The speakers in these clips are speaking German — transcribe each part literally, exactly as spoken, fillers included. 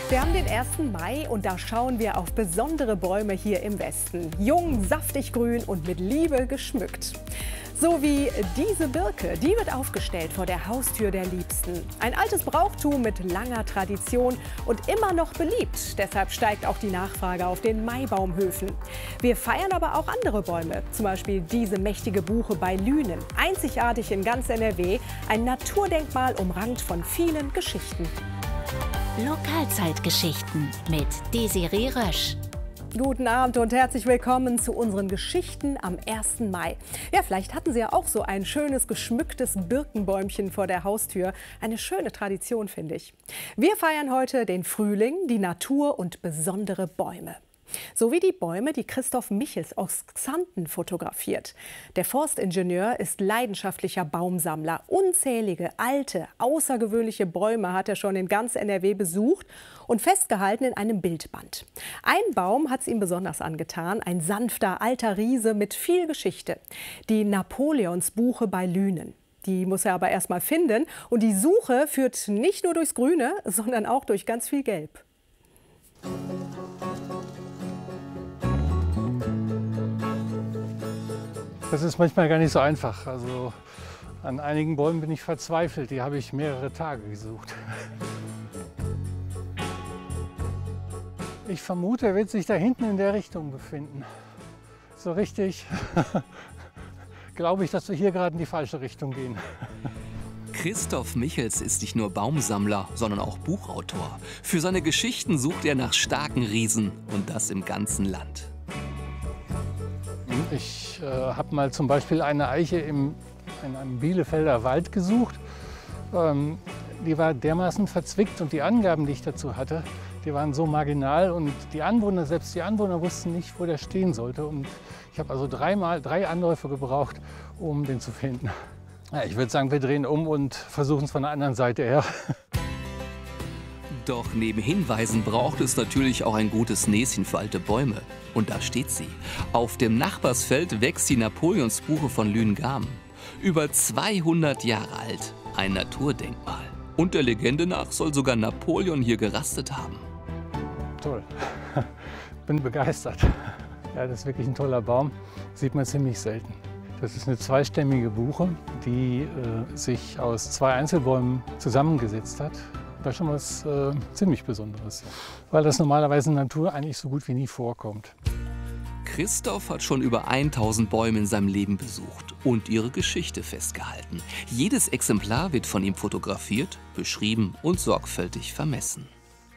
Wir haben den ersten Mai und da schauen wir auf besondere Bäume hier im Westen. Jung, saftig grün und mit Liebe geschmückt. So wie diese Birke, die wird aufgestellt vor der Haustür der Liebsten. Ein altes Brauchtum mit langer Tradition und immer noch beliebt. Deshalb steigt auch die Nachfrage auf den Maibaumhöfen. Wir feiern aber auch andere Bäume, zum Beispiel diese mächtige Buche bei Lünen. Einzigartig in ganz N R W, ein Naturdenkmal umrankt von vielen Geschichten. Lokalzeitgeschichten mit Desiree Rösch. Guten Abend und herzlich willkommen zu unseren Geschichten am ersten Mai. Ja, vielleicht hatten Sie ja auch so ein schönes, geschmücktes Birkenbäumchen vor der Haustür. Eine schöne Tradition, finde ich. Wir feiern heute den Frühling, die Natur und besondere Bäume. So wie die Bäume, die Christoph Michels aus Xanten fotografiert. Der Forstingenieur ist leidenschaftlicher Baumsammler. Unzählige, alte, außergewöhnliche Bäume hat er schon in ganz N R W besucht und festgehalten in einem Bildband. Ein Baum hat es ihm besonders angetan, ein sanfter, alter Riese mit viel Geschichte. Die Napoleonsbuche bei Lünen. Die muss er aber erst mal finden. Und die Suche führt nicht nur durchs Grüne, sondern auch durch ganz viel Gelb. Das ist manchmal gar nicht so einfach. Also an einigen Bäumen bin ich verzweifelt. Die habe ich mehrere Tage gesucht. Ich vermute, er wird sich da hinten in der Richtung befinden. So richtig glaube ich, dass wir hier gerade in die falsche Richtung gehen. Christoph Michels ist nicht nur Baumsammler, sondern auch Buchautor. Für seine Geschichten sucht er nach starken Riesen und das im ganzen Land. Ich äh, habe mal zum Beispiel eine Eiche im, in einem Bielefelder Wald gesucht. Ähm, die war dermaßen verzwickt und die Angaben, die ich dazu hatte, die waren so marginal und die Anwohner, selbst die Anwohner wussten nicht, wo der stehen sollte. Und ich habe also dreimal, drei Anläufe gebraucht, um den zu finden. Ja, ich würde sagen, wir drehen um und versuchen es von der anderen Seite her. Doch neben Hinweisen braucht es natürlich auch ein gutes Näschen für alte Bäume. Und da steht sie. Auf dem Nachbarsfeld wächst die Napoleonsbuche von Lünen-Garm. Über zweihundert Jahre alt, ein Naturdenkmal. Und der Legende nach soll sogar Napoleon hier gerastet haben. Toll, bin begeistert. Ja, das ist wirklich ein toller Baum, sieht man ziemlich selten. Das ist eine zweistämmige Buche, die äh, sich aus zwei Einzelbäumen zusammengesetzt hat. Das ist schon was äh, ziemlich Besonderes, weil das normalerweise in der Natur eigentlich so gut wie nie vorkommt. Christoph hat schon über tausend Bäume in seinem Leben besucht und ihre Geschichte festgehalten. Jedes Exemplar wird von ihm fotografiert, beschrieben und sorgfältig vermessen.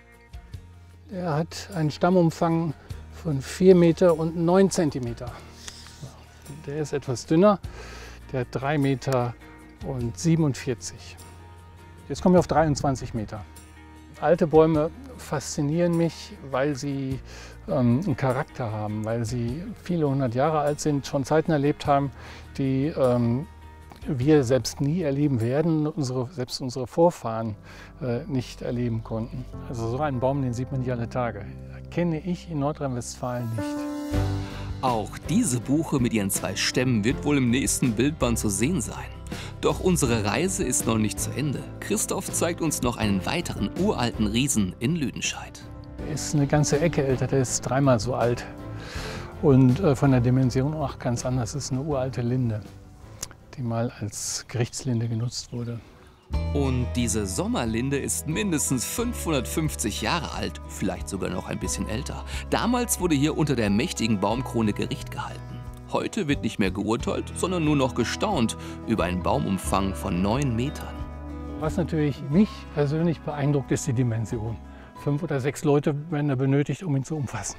Er hat einen Stammumfang von vier Meter und neun Zentimeter. Der ist etwas dünner, der hat drei Meter und siebenundvierzig. Jetzt kommen wir auf dreiundzwanzig Meter. Alte Bäume faszinieren mich, weil sie ähm, einen Charakter haben, weil sie viele hundert Jahre alt sind, schon Zeiten erlebt haben, die ähm, wir selbst nie erleben werden, unsere, selbst unsere Vorfahren äh, nicht erleben konnten. Also so einen Baum, den sieht man nicht alle Tage. Kenne ich in Nordrhein-Westfalen nicht. Auch diese Buche mit ihren zwei Stämmen wird wohl im nächsten Bildband zu sehen sein. Doch unsere Reise ist noch nicht zu Ende. Christoph zeigt uns noch einen weiteren uralten Riesen in Lüdenscheid. Er ist eine ganze Ecke älter, der ist dreimal so alt. Und äh, von der Dimension auch ganz anders. Es ist eine uralte Linde, die mal als Gerichtslinde genutzt wurde. Und diese Sommerlinde ist mindestens fünfhundertfünfzig Jahre alt, vielleicht sogar noch ein bisschen älter. Damals wurde hier unter der mächtigen Baumkrone Gericht gehalten. Heute wird nicht mehr geurteilt, sondern nur noch gestaunt über einen Baumumfang von neun Metern. Was natürlich mich persönlich beeindruckt, ist die Dimension. Fünf oder sechs Leute werden da benötigt, um ihn zu umfassen.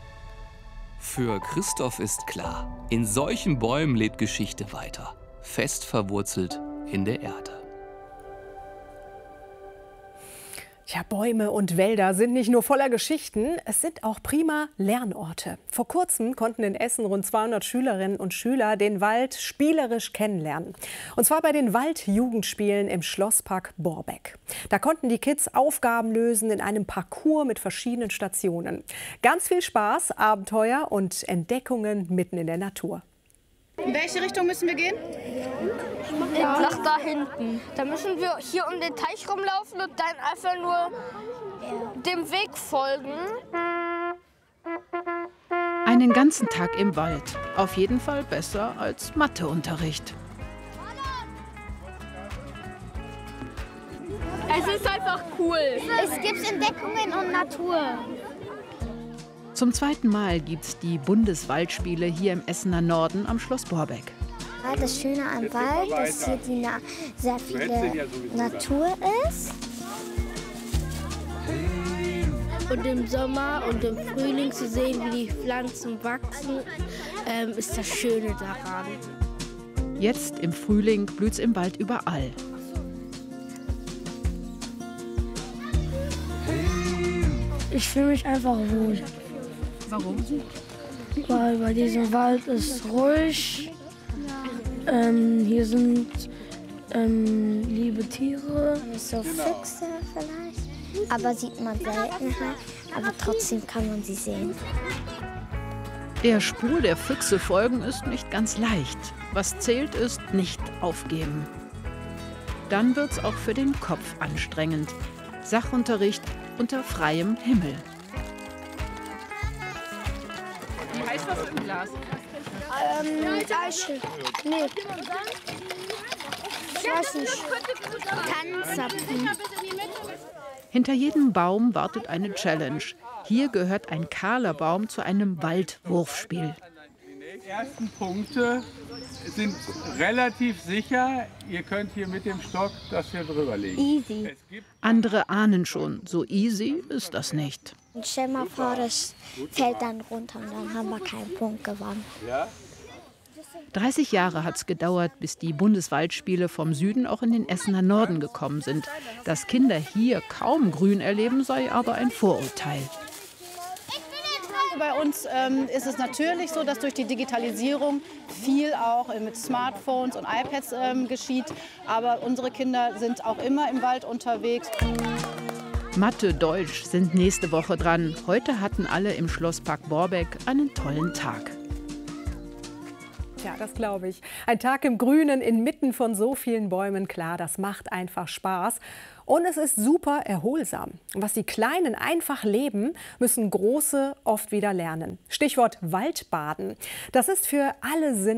Für Christoph ist klar, in solchen Bäumen lebt Geschichte weiter, fest verwurzelt in der Erde. Ja, Bäume und Wälder sind nicht nur voller Geschichten, es sind auch prima Lernorte. Vor kurzem konnten in Essen rund zweihundert Schülerinnen und Schüler den Wald spielerisch kennenlernen. Und zwar bei den Waldjugendspielen im Schlosspark Borbeck. Da konnten die Kids Aufgaben lösen in einem Parcours mit verschiedenen Stationen. Ganz viel Spaß, Abenteuer und Entdeckungen mitten in der Natur. In welche Richtung müssen wir gehen? Nach da hinten. Da müssen wir hier um den Teich rumlaufen und dann einfach nur dem Weg folgen. Einen ganzen Tag im Wald. Auf jeden Fall besser als Matheunterricht. Es ist einfach cool. Es gibt Entdeckungen und Natur. Zum zweiten Mal gibt's die Bundeswaldspiele hier im Essener Norden am Schloss Borbeck. Das Schöne am Wald, dass hier die Na sehr viele Natur ist. Und im Sommer und im Frühling zu sehen, wie die Pflanzen wachsen, ähm, ist das Schöne daran. Jetzt im Frühling blüht's im Wald überall. Ich fühle mich einfach wohl. Warum? Weil bei diesem Wald ist ruhig. Ähm, hier sind ähm, liebe Tiere. So Füchse vielleicht, aber sieht man selten. Aber trotzdem kann man sie sehen. Der Spur der Füchse folgen ist nicht ganz leicht. Was zählt ist, nicht aufgeben. Dann wird's auch für den Kopf anstrengend. Sachunterricht unter freiem Himmel. Wie heißt das im Glas? Ähm, Eichel. Nee. Ich weiß nicht. Tannenzapfen. Hinter jedem Baum wartet eine Challenge. Hier gehört ein kahler Baum zu einem Waldwurfspiel. Die ersten Punkte sind relativ sicher. Ihr könnt hier mit dem Stock das hier drüber legen. Easy. Andere ahnen schon, so easy ist das nicht. Und stell mal vor, das fällt dann runter und dann haben wir keinen Punkt gewonnen. Ja? dreißig Jahre hat es gedauert, bis die Bundeswaldspiele vom Süden auch in den Essener Norden gekommen sind. Dass Kinder hier kaum Grün erleben, sei aber ein Vorurteil. Bei uns ähm, ist es natürlich so, dass durch die Digitalisierung viel auch mit Smartphones und iPads ähm, geschieht. Aber unsere Kinder sind auch immer im Wald unterwegs. Mathe, Deutsch sind nächste Woche dran. Heute hatten alle im Schlosspark Borbeck einen tollen Tag. Ja, das glaube ich. Ein Tag im Grünen inmitten von so vielen Bäumen, klar, das macht einfach Spaß. Und es ist super erholsam. Was die Kleinen einfach leben, müssen Große oft wieder lernen. Stichwort Waldbaden. Das ist für alle Sinne